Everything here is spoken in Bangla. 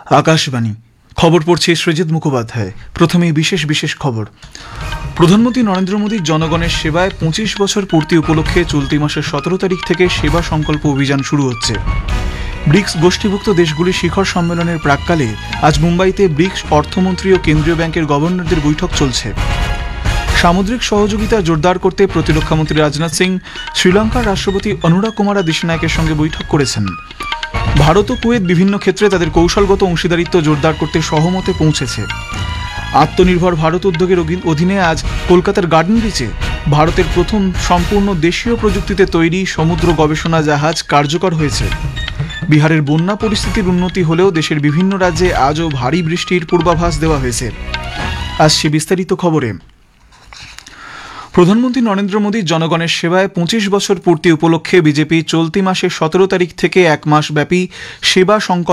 আকাশবাণী খবর পড়ছে সৃজিত মুখোপাধ্যায়। প্রথমেই বিশেষ বিশেষ খবর। প্রধানমন্ত্রী নরেন্দ্র মোদীর জনগণের সেবায় 25 বছর পূর্তি উপলক্ষে চলতি মাসের 17 তারিখ থেকে সেবা সংকল্প অভিযান শুরু হচ্ছে। ব্রিক্স গোষ্ঠীভুক্ত দেশগুলির শিখর সম্মেলনের প্রাক্কালে আজ মুম্বাইতে ব্রিক্স অর্থমন্ত্রী ও কেন্দ্রীয় ব্যাংকের গভর্নরদের বৈঠক চলছে। সামুদ্রিক সহযোগিতা জোরদার করতে প্রতিরক্ষামন্ত্রী রাজনাথ সিং শ্রীলঙ্কার রাষ্ট্রপতি অনুরা কুমারা দিশনায়কের সঙ্গে বৈঠক করেছেন। ভারত ও কুয়েত বিভিন্ন ক্ষেত্রে তাদের কৌশলগত অংশীদারিত্ব জোরদার করতে সহমতে পৌঁছেছে। আত্মনির্ভর ভারত উদ্যোগের অধীনে আজ কলকাতার গার্ডেন বিচে ভারতের প্রথম সম্পূর্ণ দেশীয় প্রযুক্তিতে তৈরি সমুদ্র গবেষণা জাহাজ কার্যকর হয়েছে। বিহারের বন্যা পরিস্থিতির উন্নতি হলেও দেশের বিভিন্ন রাজ্যে আজও ভারী বৃষ্টির পূর্বাভাস দেওয়া হয়েছে। আসছে বিস্তারিত খবরে। প্রধানমন্ত্রী নরেন্দ্র মোদী জনগণের সেবায় 25 বছর পূর্তি উপলক্ষে বিজেপি চলতি মাসের 17 তারিখ থেকে এক মাস ব্যাপী সেবা সংকল্প